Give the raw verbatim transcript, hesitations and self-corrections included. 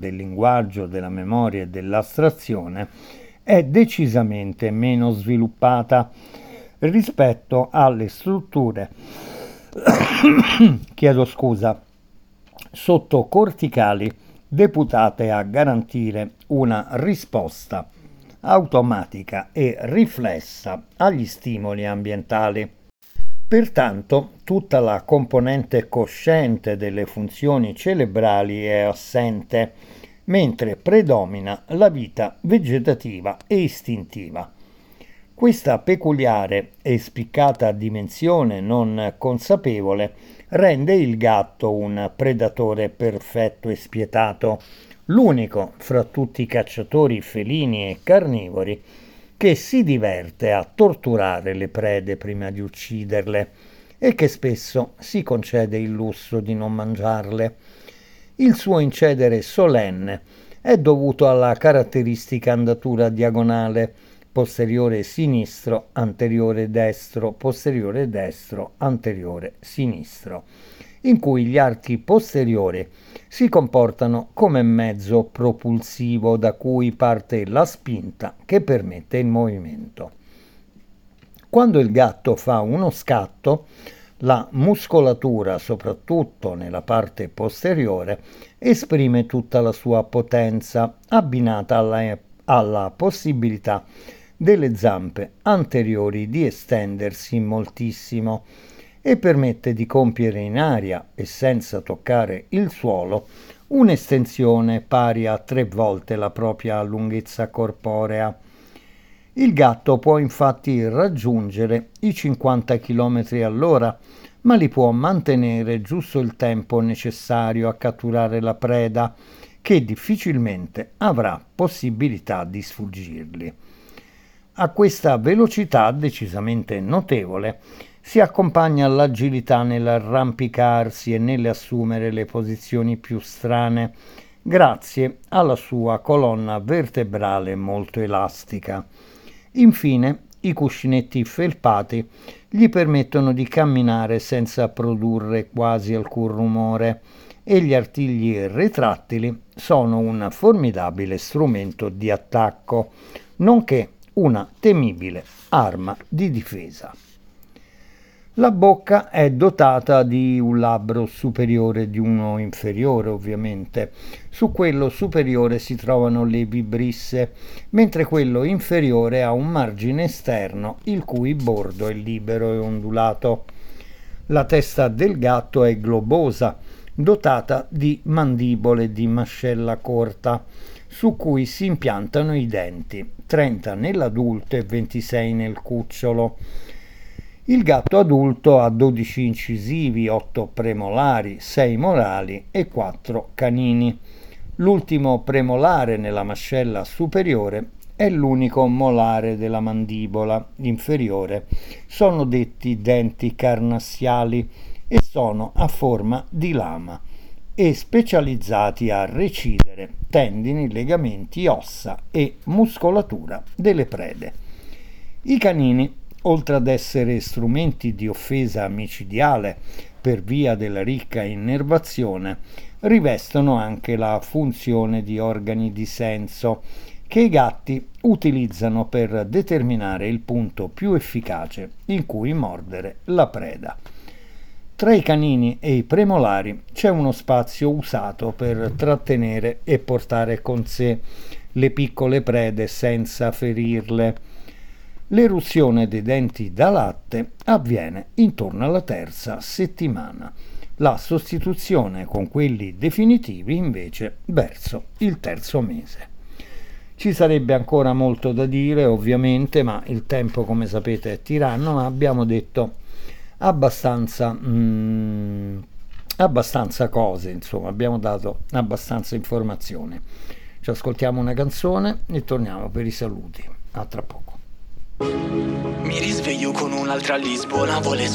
del linguaggio, della memoria e dell'astrazione è decisamente meno sviluppata rispetto alle strutture chiedo scusa, sottocorticali deputate a garantire una risposta automatica e riflessa agli stimoli ambientali. Pertanto, tutta la componente cosciente delle funzioni cerebrali è assente, mentre predomina la vita vegetativa e istintiva. Questa peculiare e spiccata dimensione non consapevole rende il gatto un predatore perfetto e spietato, l'unico fra tutti i cacciatori felini e carnivori che si diverte a torturare le prede prima di ucciderle e che spesso si concede il lusso di non mangiarle. Il suo incedere solenne è dovuto alla caratteristica andatura diagonale, posteriore sinistro, anteriore destro, posteriore destro, anteriore sinistro, in cui gli arti posteriori si comportano come mezzo propulsivo da cui parte la spinta che permette il movimento. Quando il gatto fa uno scatto, la muscolatura, soprattutto nella parte posteriore, esprime tutta la sua potenza, abbinata alla, alla possibilità delle zampe anteriori di estendersi moltissimo e permette di compiere in aria e senza toccare il suolo un'estensione pari a tre volte la propria lunghezza corporea. Il gatto può infatti raggiungere i cinquanta chilometri all'ora, ma li può mantenere giusto il tempo necessario a catturare la preda, che difficilmente avrà possibilità di sfuggirgli. A questa velocità decisamente notevole si accompagna l'agilità nell'arrampicarsi e nell'assumere le posizioni più strane, grazie alla sua colonna vertebrale molto elastica. Infine, i cuscinetti felpati gli permettono di camminare senza produrre quasi alcun rumore e gli artigli retrattili sono un formidabile strumento di attacco, nonché una temibile arma di difesa. La bocca è dotata di un labbro superiore di uno inferiore, ovviamente. Su quello superiore si trovano le vibrisse, mentre quello inferiore ha un margine esterno il cui bordo è libero e ondulato. La testa del gatto è globosa, dotata di mandibole di mascella corta, su cui si impiantano i denti, trenta nell'adulto e ventisei nel cucciolo. Il gatto adulto ha dodici incisivi, otto premolari, sei molari e quattro canini. L'ultimo premolare nella mascella superiore è l'unico molare della mandibola inferiore. Sono detti denti carnassiali e sono a forma di lama e specializzati a recidere tendini, legamenti, ossa e muscolatura delle prede. I canini, oltre ad essere strumenti di offesa micidiale per via della ricca innervazione, rivestono anche la funzione di organi di senso che i gatti utilizzano per determinare il punto più efficace in cui mordere la preda. Tra i canini e i premolari c'è uno spazio usato per trattenere e portare con sé le piccole prede senza ferirle. L'eruzione dei denti da latte avviene intorno alla terza settimana, la sostituzione con quelli definitivi invece verso il terzo mese. Ci sarebbe ancora molto da dire, ovviamente, ma il tempo, come sapete, è tiranno, ma abbiamo detto abbastanza, mm, abbastanza cose, insomma, abbiamo dato abbastanza informazioni. Ci ascoltiamo una canzone e torniamo per i saluti. A tra poco. Mi risveglio con un'altra Lisbona, vuole